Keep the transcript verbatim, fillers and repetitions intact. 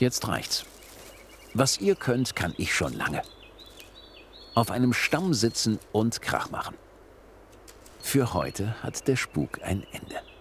Jetzt reicht's. Was ihr könnt, kann ich schon lange. Auf einem Stamm sitzen und Krach machen. Für heute hat der Spuk ein Ende.